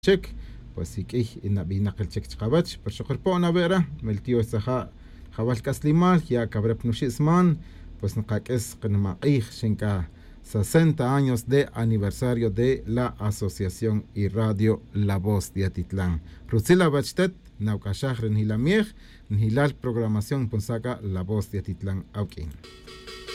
check pues sí que inabina el check chabach por su cuerpo una vera el tío esa jabal caslimal ya cabre pnushisman pues no es que no maíj shinka 60 años de aniversario de la asociación y radio La Voz de Atitlán. Rutzila Bachtet, Naukashah, Nihilamiej, Nihilal Programación Ponsaca La Voz de Atitlán, Aukin.